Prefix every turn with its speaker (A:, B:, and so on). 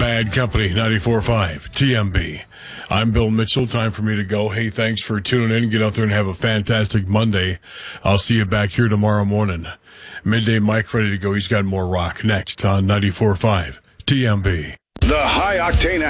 A: Bad Company, 94.5 TMB. I'm Bill Mitchell. Time for me to go. Hey, thanks for tuning in. Get out there and have a fantastic Monday. I'll see you back here tomorrow morning. Midday Mike ready to go. He's got more rock next on 94.5 TMB.
B: The high-octane